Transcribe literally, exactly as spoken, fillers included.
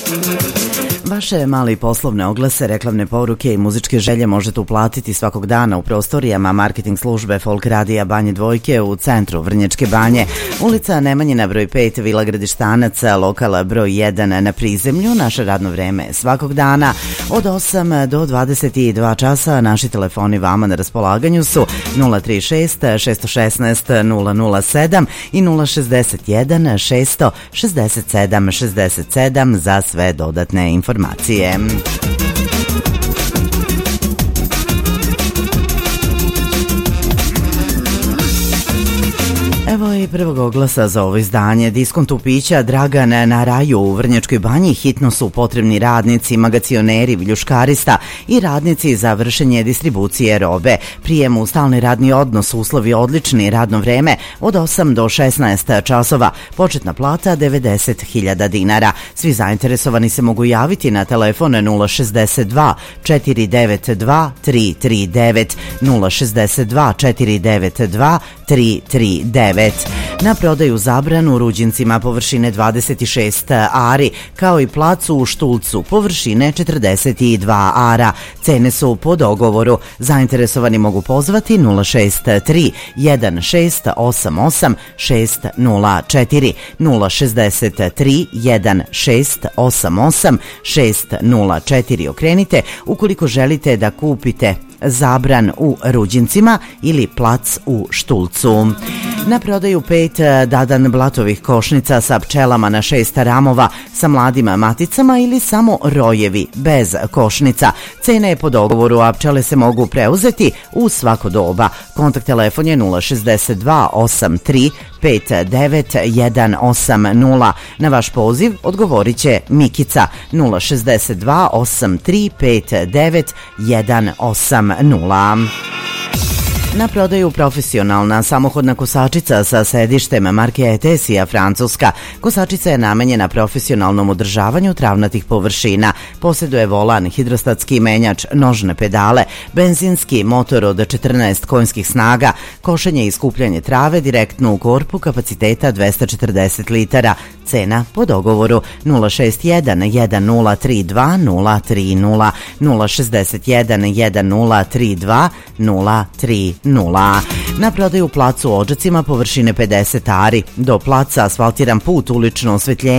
Vaše male i poslovne oglase, reklamne poruke i muzičke želje možete uplatiti svakog dana u prostorijama marketing službe Folk Radija Banje Dvojke u centru Vrnjačke Banje, ulica Nemanjina broj pet, Vila Gradištanaca, lokala broj jedan na prizemlju. Naše radno vreme svakog dana od osam do dvadeset dva časa. Naši telefoni vama na raspolaganju su nula tri šest šest jedan šest nula nula sedam i nula šezdeset jedan šest šezdeset sedam šezdeset sedam za sve dodatne informacije. Evo i prvog oglasa za ovo izdanje. Diskontu pića Dragan na Raju u Vrnjačkoj Banji hitno su potrebni radnici, magacioneri, viljuškarista i radnici za vršenje distribucije robe. Prijem u stalni radni odnos, uslovi odlični, radno vreme od osam do šesnaest časova. Početna plata devedeset hiljada dinara. Svi zainteresovani se mogu javiti na telefon nula šezdeset dva četiri devet dva tri tri devet, nula šezdeset dva četiri devet dva tri tri devet. Na prodaju zabranu u Ruđincima površine dvadeset šest ari, kao i placu u Štulcu površine četrdeset dva ara. Cene su po dogovoru. Zainteresovani mogu pozvati nula šest tri jedan šest osam osam šest nula četiri, nula šezdeset tri jedan šest osam osam šest nula četiri. Okrenite ukoliko želite da kupite zabran u Ruđincima ili plac u Štulcu. Na prodaju pet Dadan Blatovih košnica sa pčelama na šest ramova, sa mladim maticama ili samo rojevi bez košnica. Cena je po dogovoru, a pčele se mogu preuzeti u svako doba. Kontakt telefon je nula šezdeset dva osam tri pet devet jedan osam nula. Na vaš poziv odgovorit će Mikica nula šezdeset dva osam tri pet devet jedan osam nula. Na prodaju profesionalna samohodna kosačica sa sedištem marke Etesija Francuska. Kosačica je namenjena profesionalnom održavanju travnatih površina. Posjeduje volan, hidrostatski menjač, nožne pedale, benzinski motor od četrnaest konjskih snaga, košenje i skupljanje trave direktno u korpu kapaciteta dvesta četrdeset litara. Cena po dogovoru nula šezdeset jedan jedan nula tri dva nula tri nula, nula šezdeset jedan jedan nula tri dva nula tri nula. Na prodaju placu u Odžacima površine pedeset ari. Do placa asfaltiran put, ulično osvetljenje